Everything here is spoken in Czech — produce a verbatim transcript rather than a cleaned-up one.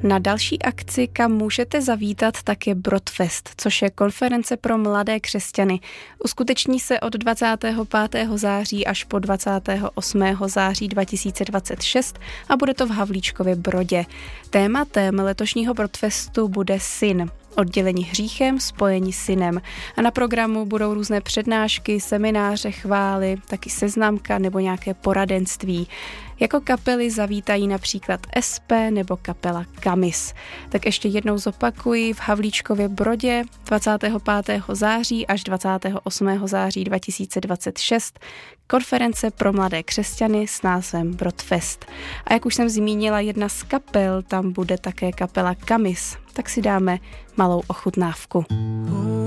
Na další akci, kam můžete zavítat, tak je Brodfest, což je konference pro mladé křesťany. Uskuteční se od dvacátého pátého září až po dvacátého osmého září dva tisíce dvacet šest a bude to v Havlíčkově Brodě. Tématem letošního Brodfestu bude syn. Oddělení hříchem, spojení synem. A na programu budou různé přednášky, semináře, chvály, taky seznamka nebo nějaké poradenství. Jako kapely zavítají například S P nebo kapela Kamis. Tak ještě jednou zopakuji, v Havlíčkově Brodě dvacátého pátého září až dvacátého osmého září dva tisíce dvacet šest konference pro mladé křesťany s názvem Brodfest. A jak už jsem zmínila, jedna z kapel, tam bude také kapela Kamis. Tak si dáme malou ochutnávku.